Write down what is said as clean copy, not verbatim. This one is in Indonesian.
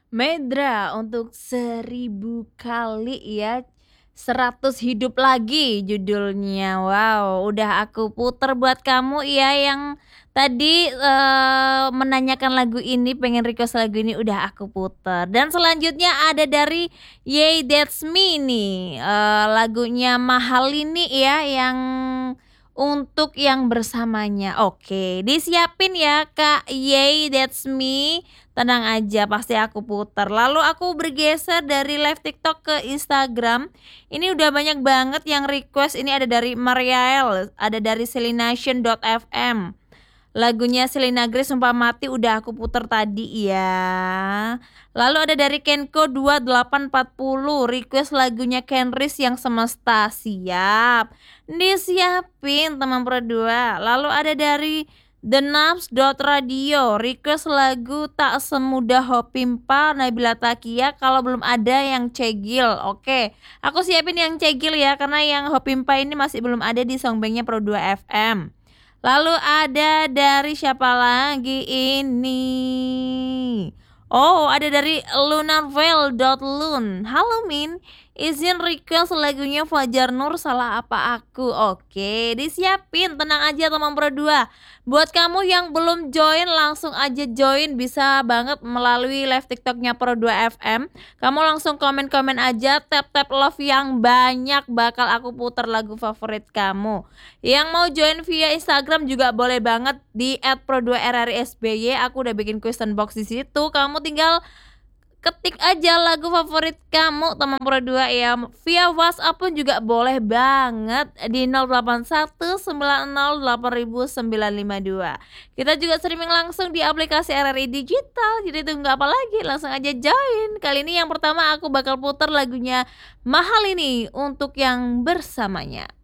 Medra untuk 1000 kali ya, 100 hidup lagi judulnya. Wow, udah aku puter buat kamu ya yang tadi, menanyakan lagu ini, pengen request lagu ini udah aku puter. Dan selanjutnya ada dari Yey That's Me nih, lagunya Mahal ini ya yang untuk yang bersamanya. Oke, disiapin ya Kak Yey That's Me. Tenang aja, pasti aku putar. Lalu aku bergeser dari live TikTok ke Instagram. Ini udah banyak banget yang request. Ini ada dari Mariel, ada dari selination.fm. Lagunya Selena Grace Sumpah Mati udah aku puter tadi ya. Lalu ada dari Kenko 2840 request lagunya Kenris yang Semesta. Siap. Disiapin teman Pro 2. Lalu ada dari TheNaps.radio request lagu Tak Semudah Hopimpa Nabila Takia kalau belum ada yang cegil. Oke, aku siapin yang cegil ya karena yang Hopimpa ini masih belum ada di songbanknya Pro 2 FM. Lalu ada dari siapa lagi ini? Oh, ada dari lunarvel.lun. Halo Min, izin request lagunya Fajar Nur Salah Apa Aku. Oke, disiapin, tenang aja teman Pro 2. Buat kamu yang belum join langsung aja join, bisa banget melalui live TikToknya Pro 2 FM. Kamu langsung komen-komen aja, tap-tap love yang banyak, bakal aku putar lagu favorit kamu. Yang mau join via Instagram juga boleh banget di @pro2rrsby. Aku udah bikin question box di situ. Kamu tinggal ketik aja lagu favorit kamu teman Pro 2 ya. Via WhatsApp pun juga boleh banget di 0819080952. Kita juga streaming langsung di aplikasi RRI Digital. Jadi tunggu apa lagi? Langsung aja join. Kali ini yang pertama aku bakal putar lagunya Mahal ini untuk yang bersamanya.